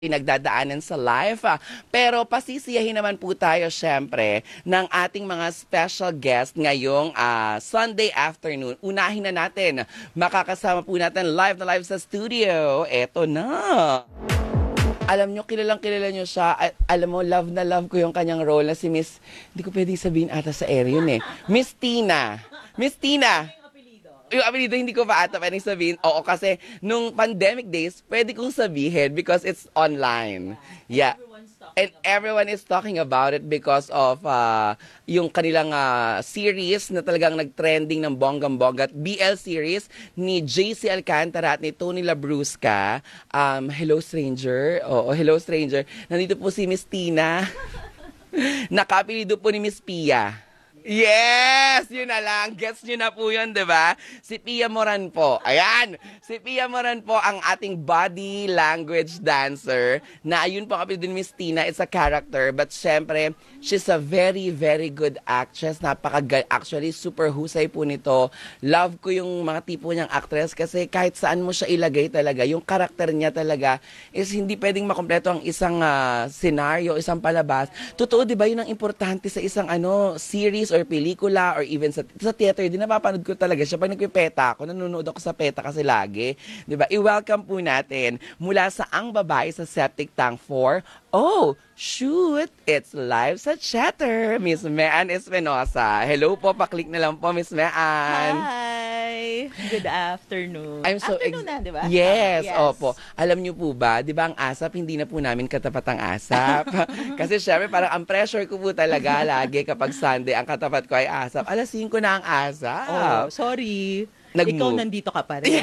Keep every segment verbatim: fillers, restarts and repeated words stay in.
pinagdadaanan sa life. Ah. Pero pasisiyahin naman po tayo syempre ng ating mga special guest ngayong ah, Sunday afternoon. Unahin na natin, makakasama po natin live na live sa studio. Eto na! Alam nyo, kilalang kilala nyo siya. At alam mo, love na love ko yung kanyang role na si Miss, hindi ko pwedeng sabihin ata sa air yun eh. Miss Tina. Miss Tina. Yung apelido, hindi ko pa ata pwedeng sabihin. Oo, kasi nung pandemic days, pwede kong sabihin because it's online. Yeah. And everyone is talking about it because of uh, yung kanilang uh, series na talagang nag-trending ng bonggang-bongga. B L series ni J C Alcantara at ni Tony Labrusca. Um, Hello Stranger. Oo, Hello Stranger. Nandito po si Miss Tina. Nakapilido po ni Miss Pia. Yes! Yun na lang. Guess nyo na po yun, di ba? Si Pia Moran po. Ayan! Si Pia Moran po ang ating body language dancer na ayun po kapit din Miss Tina. It's a character. But syempre, she's a very, very good actress. Napaka actually, super husay po nito. Love ko yung mga tipo niyang actress kasi kahit saan mo siya ilagay talaga, yung karakter niya talaga is hindi pwedeng makompleto ang isang uh, senaryo, isang palabas. Totoo, di ba? Yun ang importante sa isang ano series or pelikula or even sa, sa theater, din napapanood ko talaga siya. Pag nagpipeta ako, nanonood ako sa peta kasi lagi. Diba? I-welcome po natin mula sa Ang Babae sa Septic Tank four. Oh, shoot! It's live sa Chatter, Miss Mean Espinosa. Hello po, paklik na lang po, Miss Mean. Hi! Good afternoon. I'm so afternoon na, di ba? Yes, yes, opo. Alam niyo po ba, di ba ang ASAP, hindi na po namin katapat ang ASAP. Kasi syempre, parang ang pressure ko po talaga lagi kapag Sunday, ang katapat ko ay ASAP. alas singko na ang ASAP. Oh, sorry. Nag-move. Ikaw nandito ka pa rin.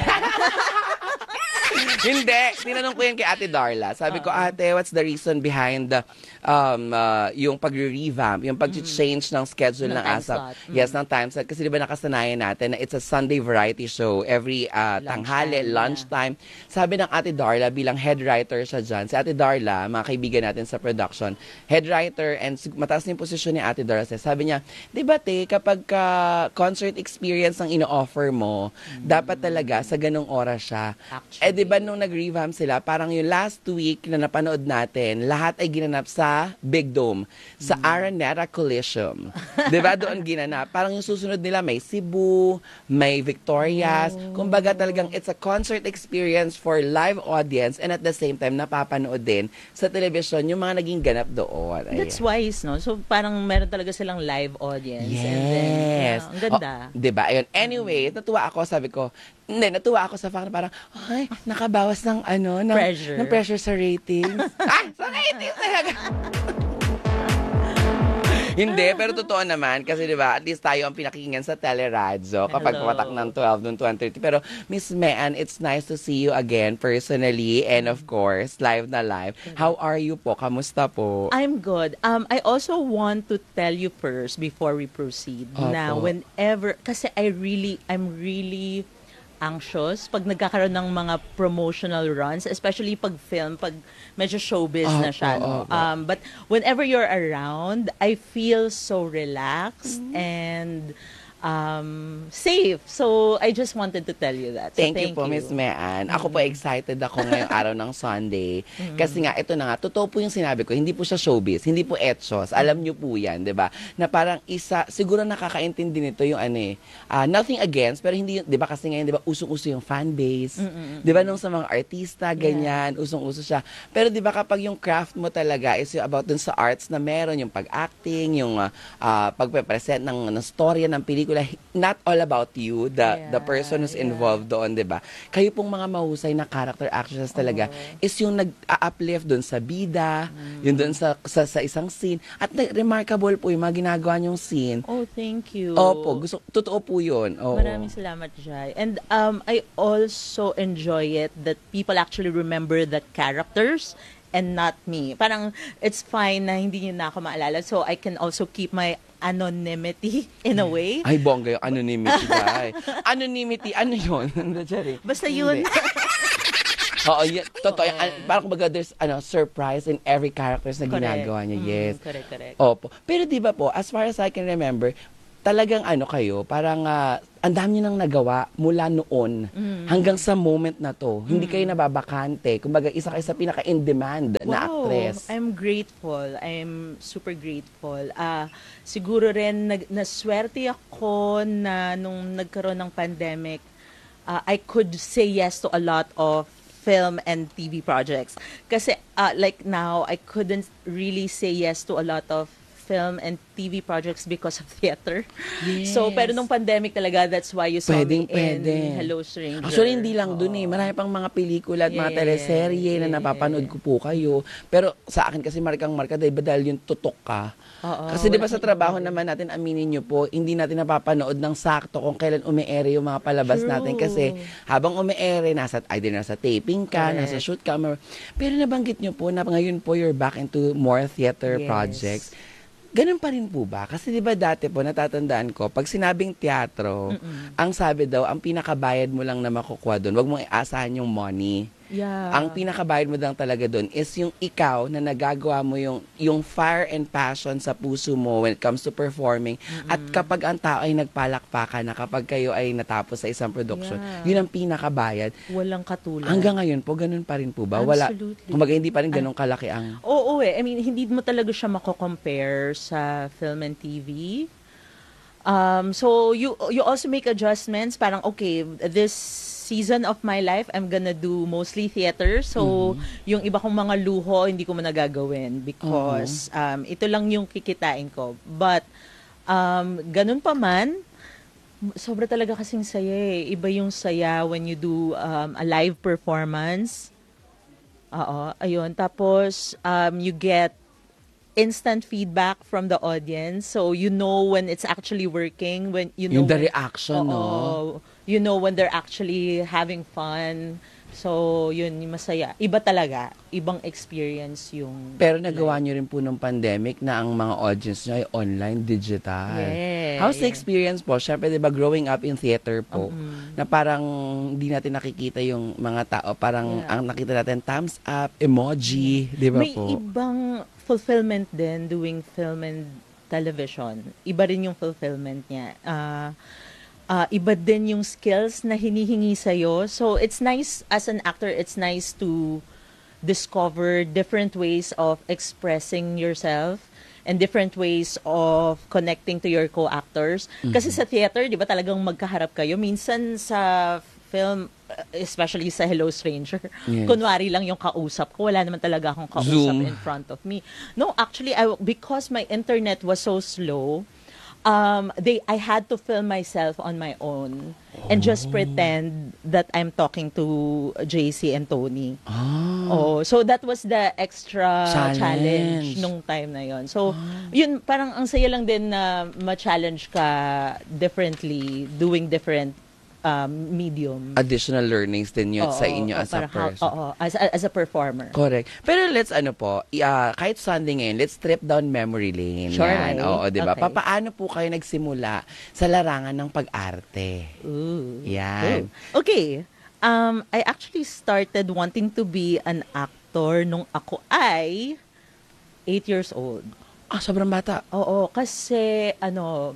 Hindi. Tinanong ko yan kay Ate Darla. Sabi ko, Ate, what's the reason behind the, um, uh, yung pag-revamp, yung pag-change ng schedule ng, ng ASAP? Mm. Yes, ng time slot. Kasi di ba nakasanayan natin na it's a Sunday variety show every uh, tanghali, lunchtime. Yeah. Sabi ng Ate Darla, bilang head writer siya dyan. Si Ate Darla, mga kaibigan natin sa production, head writer, and mataas na yung posisyon ni Ate Darla. Sabi niya, di ba te, kapag uh, concert experience ang ino-offer mo, mm. dapat talaga sa ganong oras siya. Actually. Eh, di ba nung nag-revamp sila, parang yung last week na napanood natin, lahat ay ginanap sa Big Dome, sa mm. Araneta Coliseum. Diba doon ginanap? Parang yung susunod nila may Cebu, may Victorias. Oh. Kumbaga talagang it's a concert experience for live audience and at the same time napapanood din sa television yung mga naging ganap doon. Ayan. That's wise, no? So parang meron talaga silang live audience. Yes. And then, yeah, ang ganda. Oh, diba? Ayun. Anyway, natuwa ako, sabi ko, hindi, natuwa ako sa fact na parang, ay, nakabawas ng ano, ng pressure, ng pressure sa ratings. ah, sa ratings talaga. Hindi, pero totoo naman kasi 'di ba, at least tayo ang pinakikinggan sa teleradyo kapag patak ng twelve noon to one thirty. Pero Miss Mean, it's nice to see you again personally and of course, live na live. How are you po? Kamusta po? I'm good. Um I also want to tell you first before we proceed Opo. na whenever kasi I really I'm really anxious pag nagkakaroon ng mga promotional runs, especially pag film, pag medyo showbiz oh, na siya. oh, no? oh, um, but whenever you're around, I feel so relaxed mm-hmm. and um, safe. So, I just wanted to tell you that. So, thank, thank you po, you. Miss Mean. Mm-hmm. Ako po excited ako ngayong araw ng Sunday. Mm-hmm. Kasi nga, ito na nga, totoo po yung sinabi ko, hindi po siya showbiz, hindi po etchos. Alam niyo po yan, di ba? Na parang isa, siguro nakakaintindi nito yung ano eh, uh, nothing against, pero hindi, di ba kasi ngayon, di ba, usong-uso yung fan base. Mm-hmm. Di ba, nung sa mga artista, ganyan, yeah. usong-uso siya. Pero di ba kapag yung craft mo talaga is yung about dun sa arts na meron, yung pag-acting, yung uh, uh, pagpe-present ng, ng storya ng pelikula, not all about you, the yeah, the person who's involved yeah. doon, 'di ba? Kayo pong mga mahusay na character actors talaga oh. is yung nag-uplift doon sa bida, mm. yung doon sa, sa sa isang scene at remarkable po yung mga ginagawa niyong scene. Oh, thank you. Opo, gusto totoo po 'yun. Oo. Maraming salamat, Jai. And um I also enjoy it that people actually remember the characters and not me. Parang it's fine na hindi niyo na ako maalala, so I can also keep my anonymity in a way. Ay, bongga yung anonymity, guy. Anonymity, ano yun? Basta yun. Oo, y- totoo. Oh. Parang kumbaga there's ano, surprise in every characters na correct. Ginagawa niya. Yes. Mm, correct, correct. Opo. Pero di ba po, as far as I can remember, talagang ano kayo, parang ah, ang dami nyo nang nagawa mula noon hanggang sa moment na to. Hindi kayo nababakante. Kumbaga, isa kayo sa pinaka-in-demand na actress. I'm grateful. I'm super grateful. Ah, siguro rin nag naswerte ako na nung nagkaroon ng pandemic, ah, I could say yes to a lot of film and T V projects. Kasi ah, like now, I couldn't really say yes to a lot of film and T V projects because of theater. Yes. So, pero nung pandemic talaga, that's why you saw Pwedeng, me in pwede. Hello Stranger. Actually, hindi lang dun eh. Oo. Marami pang mga pelikula at mga Yeah, teleserye na yeah. napapanood ko po kayo. Pero sa akin kasi markang marka, diba dahil yung tutok ka. Oo, Kasi di ba wala sa kang trabaho iba. naman natin, aminin nyo po, hindi natin napapanood ng sakto kung kailan ume-ere yung mga palabas True. natin. Kasi habang ume-ere, nasa, either nasa taping ka, Correct. nasa shoot ka. Or, pero nabanggit nyo po na ngayon po you're back into more theater Yes. projects. Ganun pa rin po ba? Kasi di ba dati po, natatandaan ko, pag sinabing teatro, ang sabi daw, ang pinakabayad mo lang na makukuha doon, wag mong iasahan yung money. Yeah. Ang pinakabayad mo lang talaga doon is yung ikaw na nagagawa mo yung yung fire and passion sa puso mo when it comes to performing. At kapag ang tao ay nagpalakpakan na kapag kayo ay natapos sa isang production, Yeah. yun ang pinakabayad. Walang katulad. Hanggang ngayon po, ganun pa rin po ba? Wala, Absolutely. kumbaga hindi pa rin ganun kalaki ang... Oo eh. I mean, hindi mo talaga siya mako-compare sa film and T V. Um, so, you you also make adjustments. Parang, okay, this season of my life, I'm gonna do mostly theater. So, yung iba kong mga luho, hindi ko mo nagagawin because um, ito lang yung kikitain ko. But, um, ganun pa man, sobra talaga kasing saya eh. Iba yung saya when you do um, a live performance. Oo, ayun. Tapos, um, you get instant feedback from the audience. So, you know when it's actually working. When you know Yung the when- reaction, no? Oo. You know when they're actually having fun. So, yun, yung masaya. Iba talaga. Ibang experience yung... Pero nagawa nyo rin po nung pandemic na ang mga audience nyo ay online, digital. Yeah, How's the yeah. experience po? Siyempre, di ba, growing up in theater po, na parang hindi natin nakikita yung mga tao. Parang Yeah. ang nakita natin, thumbs up, emoji, di ba May po? ibang fulfillment din doing film and television. Iba rin yung fulfillment niya. Ah, ah, iba din yung skills na hinihingi sa'yo. So, it's nice, as an actor, it's nice to discover different ways of expressing yourself and different ways of connecting to your co-actors. Kasi sa theater, di ba, talagang magkaharap kayo. Minsan sa film, uh, especially sa Hello Stranger, Yes. kunwari lang yung kausap ko. Wala naman talaga akong kausap Zoom. in front of me. No, actually, I, because my internet was so slow, um, they I had to film myself on my own and just pretend that I'm talking to J C and Tony. Ah, Oh, so that was the extra Challenge. challenge, nung time na yon. So, yun, parang ang saya lang din na ma-challenge ka differently, doing different um, medium. additional learnings din yun sa Oo, inyo oo, as a parang how- person. Oo, as, a- as a performer. Correct. Pero let's ano po, i- ah, kahit Sunday ngayon, let's trip down memory lane. Sure, Yan. right. Oo, 'di ba? Okay. Papaano po kayo nagsimula sa larangan ng pag-arte? Ooh. Yan. Ooh. Okay. Um, I actually started wanting to be an actor nung ako ay eight years old. Ah, sobrang bata. Oo, kasi ano,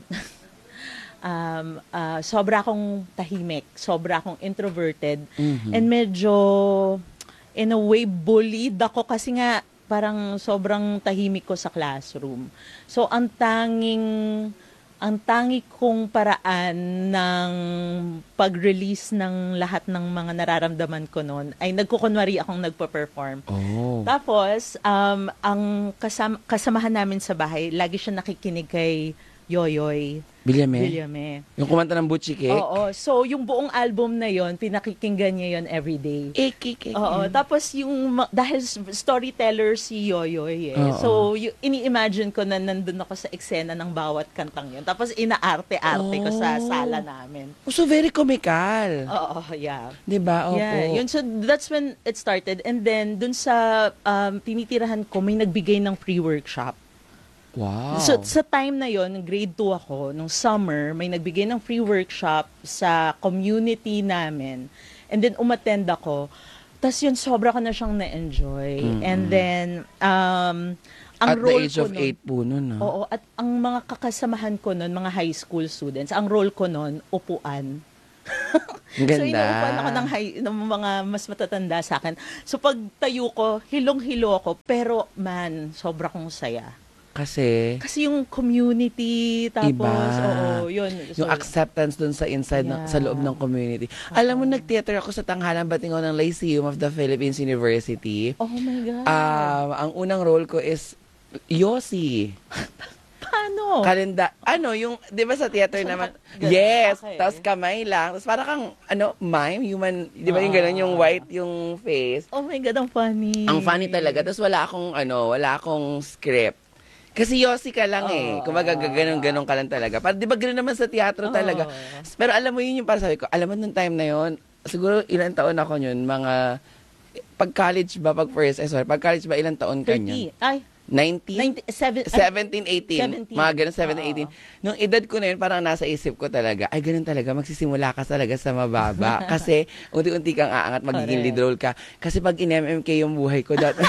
um, ah, sobra akong tahimik, sobra akong introverted, and medyo, in a way, bullied ako kasi nga, parang sobrang tahimik ko sa classroom. So, ang tanging, ang tangi kong paraan ng pag-release ng lahat ng mga nararamdaman ko noon ay nagkukunwari akong nagpa-perform. Oh. Tapos, um, ang kasam- kasamahan namin sa bahay, lagi siya nakikinig kay Yoyoy Bilyame. Villame. Yung kumanta ng Butchie Cake. Oo. So, yung buong album na yon pinakikinggan niya yon everyday. Eh, cake, cake. Oo. Tapos yung, ma- dahil s- storyteller si Yoyoy eh. Oo. So, y- ini-imagine ko na nandun ako sa eksena ng bawat kantang yun. Tapos inaarte-arte ko sa Oh. sala namin. Oh, so very comical. Oo, yeah. 'Di ba? Opo. Yeah, yun. So, that's when it started. And then, dun sa um, tinitirahan ko, may nagbigay ng free workshop. Wow. So, sa time na yon, grade two ako, nung summer, may nagbigay ng free workshop sa community namin. And then, umattend ako. Tapos yun, sobra ko na siyang na-enjoy. And then, um, ang At the role age ko of nun- eight po nun, ah. Oo, at ang mga kakasamahan ko noon, mga high school students, ang role ko noon, upuan. Ang So, ganda. inuupuan ako ng, high, ng mga mas matatanda sa akin. So, pag tayo ko, hilong-hilo ako, pero man, sobra kong saya. Kasi, Kasi yung community, tapos, Iba. oo, yun. So, yung acceptance dun sa inside, ng, sa loob ng community. Alam mo, nag-theater ako sa tanghalang batingaw ng Lyceum of the Philippines University. oh my God. Um, ang unang role ko is Yossi. Paano? Kalenda, ano, yung, di ba sa theater naman? Ganun, Yes, okay. tapos kamay lang. Tapos parang kang, ano, mime, human, di ba yung gano'n, yung white, yung face. Oh my God, ang funny. Ang funny talaga. Tapos wala akong, ano, wala akong script. Kasi Yossi ka lang eh. Oo. Kumaga ganon-ganon ka lang talaga. Para, di ba gano'n naman sa teatro talaga. Pero alam mo yun yung para sabi ko, alam mo nung time na yun, siguro ilang taon ako yun, mga, pag college ba, pag first, eh, sorry, pag college ba, ilang taon ka thirty. niyan? Ay, nineteen? ninety, seven, seventeen, eighteen. seventeen. Mga ganun, seventeen, eighteen. Oo. Nung edad ko na yun, parang nasa isip ko talaga, ay ganun talaga, magsisimula ka talaga sa mababa. Kasi unti-unti kang aangat, magiging Correct. lead role ka. Kasi pag in-M M K yung buhay ko, dati...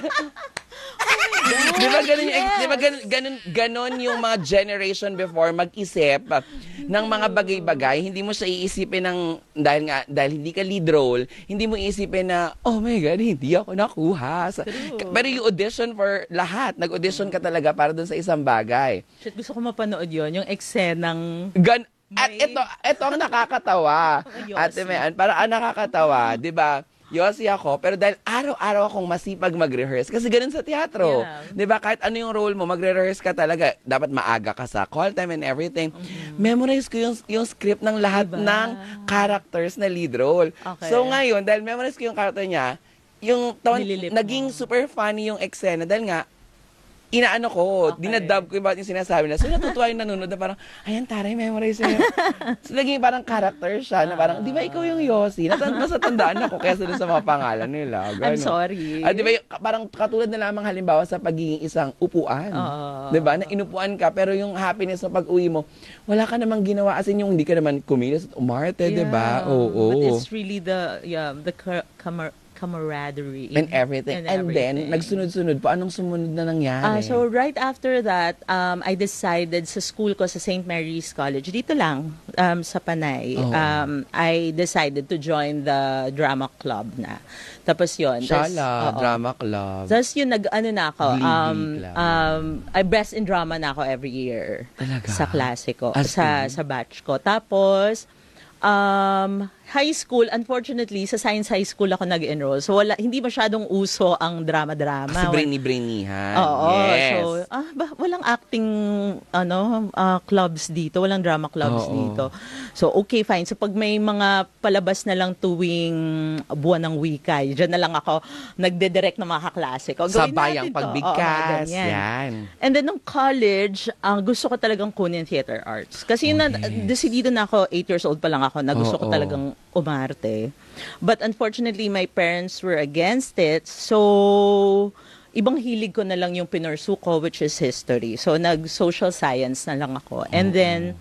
Di ba ganun, yung, di ba ganun, ganun, ganun yung mga generation before mag-isip uh, ng mga bagay-bagay, hindi mo siya iisipin ng, dahil nga, dahil hindi ka lead role, hindi mo iisipin na, oh my God, hindi ako nakuha. Sa, pero you audition for lahat. Nag-audition ka talaga para dun sa isang bagay. shit, gusto ko mapanood yon yung eksenang Gan at May- ito, ito ang nakakatawa. Yossi. Ate Mayan, para ang nakakatawa, 'di ba? Yossi ako, pero dahil araw-araw akong masipag mag-rehearse. Kasi ganun sa teatro. Yeah. 'Di ba? Kahit ano yung role mo, magre-rehearse ka talaga. Dapat maaga ka sa call time and everything. Memorize ko yung, yung script ng lahat Diba? ng characters na lead role. Okay. So ngayon, dahil memorize ko yung character niya, yung taon, Nililip naging mo. super funny yung eksena dahil nga, inaano ko, Okay. dinadub ko yung bawat yung sinasabi na. So, natutuwa yung nanonood na parang, ayan, taray, memorize niya. So, naging parang character siya na parang, di ba ikaw yung Yossi? Natan mas natandaan ako kesa dun sa mga pangalan nila. I'm Ganon. sorry. Ah, di ba, yung- parang katulad na lamang halimbawa sa pagiging isang upuan. Oo. Di ba? Na inupuan ka, pero yung happiness ng pag-uwi mo, wala ka namang ginawa. As in, yung hindi ka naman kumilos at umarte, di ba? Yeah. Oo. But it's really the, yeah, the ca- camar- camaraderie. And everything. And And, then, everything. nagsunod-sunod pa. Anong sumunod na nangyari? Ah, so right after that, um, I decided sa school ko sa Saint Mary's College, dito lang, um, sa Panay, Oo. um, I decided to join the drama club na. Tapos yun. tas- Shala, oo. drama club. Tapos yun, nag, ano na ako, Glee um, club. um, I best in drama na ako every year. Talaga? Sa klase ko, As sa, in? sa batch ko. Tapos, um, high school, unfortunately, sa Science High School ako nag-enroll. So, wala, hindi masyadong uso ang drama-drama. Kasi brainy-brainihan. Oo. Yes. So, ah, ba, walang acting ano ah, clubs dito, walang drama clubs Oo. dito. So, okay, fine. So, pag may mga palabas na lang tuwing buwan ng wikay, dyan na lang ako nagde-direct ng mga kaklase ko. Sa Gawin bayang natin to. Oo, pagbigkas. ganyan. Yan. And then, nung college, ang gusto ko talagang kunin theater arts. Kasi Oh, na, yes. decidido na ako, eight years old pa lang ako, na gusto ko Oo. talagang umarte. But unfortunately, my parents were against it. So, ibang hilig ko na lang yung pinursu ko, which is history. So, nag-social science na lang ako. And then,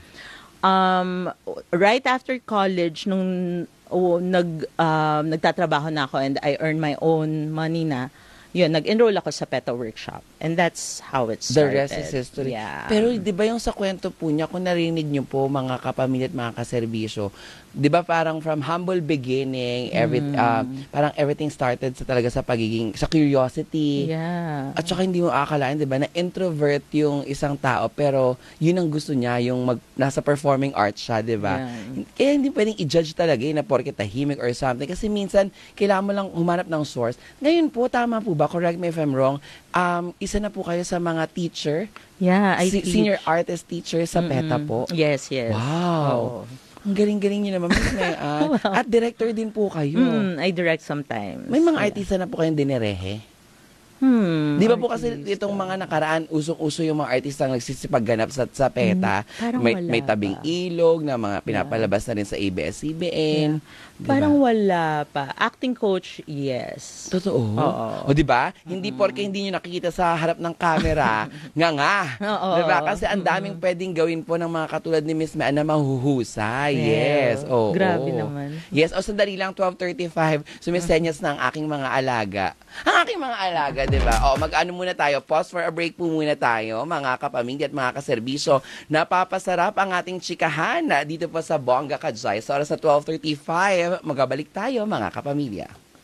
um, right after college, nung oh, nag, um, nagtatrabaho na ako and I earn my own money na, yun, nag-enroll ako sa PETA workshop. And that's how it The started. rest is history. Yeah. Pero di ba yung sa kwento po niya, kung narinig niyo po mga kapamilya at mga kaserbisyo, di ba parang from humble beginning, every, Mm. ah, parang everything started sa talaga sa pagiging, sa curiosity. Yeah. At saka hindi mo akalain, di ba, na introvert yung isang tao, pero yun ang gusto niya, yung mag, nasa performing arts siya, di ba? Yeah. Kaya hindi pwedeng i-judge talaga yun na porke tahimik or something. Kasi minsan, kailangan mo lang humanap ng source. Ngayon po, tama po ba? Correct me if I'm wrong. Um, isa na po kayo sa mga teacher, Yeah, I si- teach. senior artist teacher sa PETA Mm-mm. po. Yes, yes. Wow. Oo. Ang galing-galing niyo naman, Miss Mayan. At director din po kayo. Mm, I direct sometimes. May mga Yeah. artista na po kayong dinerehe. Hmm, Di ba po kasi artista. itong mga nakaraan, usong-uso yung mga artista ang nagsisipagganap sa, sa PETA. Mm, parang may, wala may tabing pa. ilog na mga pinapalabas na rin sa A B S C B N. Di ba? Parang wala pa. Acting coach, yes. Totoo? Oo. O di ba? Hindi porke hindi niyo nakikita sa harap ng camera, nga nga. Oo. Di ba? Kasi ang daming pwedeng gawin po ng mga katulad ni Miss Maan na mahuhusay. Yeah. Yes. Oo. Grabe naman. Yes. O sandali lang, twelve thirty-five, sumisenyas na ang aking mga alaga. Ang aking mga alaga, di ba? O, mag-ano muna tayo, pause for a break po muna tayo, mga kapamilya at mga kaserbisyo. Napapasarap ang ating chikahan na dito po sa Bongga Kajay. Sa oras sa twelve thirty-five, magabalik tayo, mga kapamilya.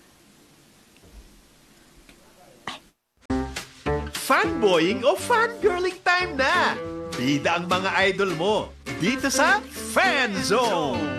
Fanboying o fangirling time na! Bida ang mga idol mo dito sa Fan Zone!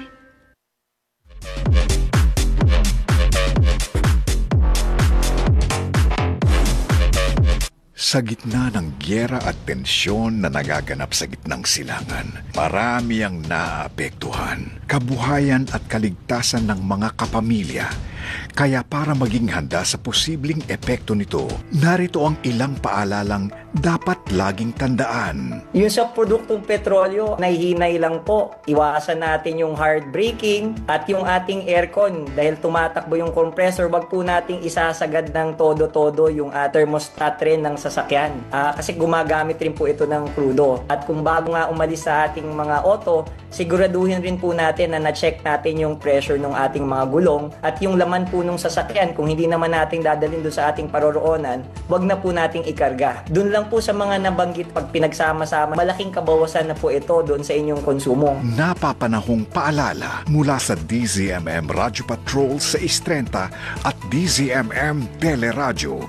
Sa gitna ng gyera at tensyon na nagaganap sa gitnang silangan, marami ang naapektuhan, kabuhayan at kaligtasan ng mga kapamilya. Kaya para maging handa sa posibleng epekto nito, narito ang ilang paalalang dapat laging tandaan. Yung sa produktong petrolyo, nahihinay lang po. Iwasan natin yung hard braking at yung ating aircon. Dahil tumatakbo yung compressor, wag po nating isasagad ng todo-todo yung uh, thermostat rin ng sasakyan. Uh, kasi gumagamit rin po ito ng krudo. At kung bago nga umalis sa ating mga auto, siguraduhin rin po natin na na-check natin yung pressure ng ating mga gulong at yung laman po nung sasakyan. Kung hindi naman natin dadalhin doon sa ating paroroonan, wag na po nating ikarga. Doon lang po sa mga nabanggit, pag pinagsama-sama, malaking kabawasan na po ito doon sa inyong konsumo. Napapanahong paalala mula sa D Z M M Radyo Patrol sa Istrenta at D Z M M Teleradyo.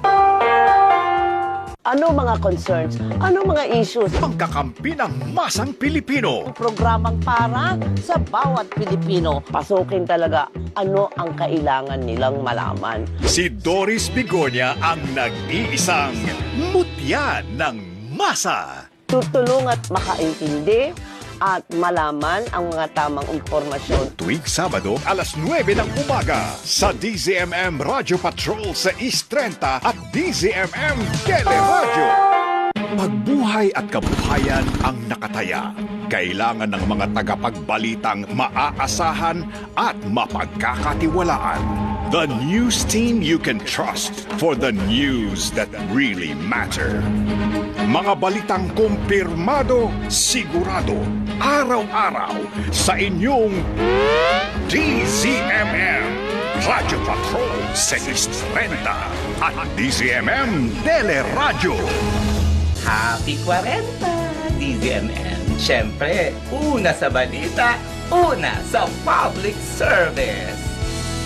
Ano mga concerns? Ano mga issues? Pangkakampi ng masang Pilipino. Programang para sa bawat Pilipino. Pasukin talaga ano ang kailangan nilang malaman. Si Doris Bigonya ang nag-iisang mutya ng masa. Tutulong at makaintindi at malaman ang mga tamang impormasyon. Tuwing Sabado, alas nuwebe ng umaga sa D Z M M Radyo Patrol sa East Trenta at D Z M M Teleradyo. Pagbuhay at kabuhayan ang nakataya. Kailangan ng mga tagapagbalitang maaasahan at mapagkakatiwalaan. The news team you can trust for the news that really matter. Mga balitang kumpirmado, sigurado, araw-araw sa inyong D Z M M Radyo Patrol sa Trenta at D Z M M Teleradyo. Happy forty, D Z M M. Siyempre, una sa balita, una sa public service.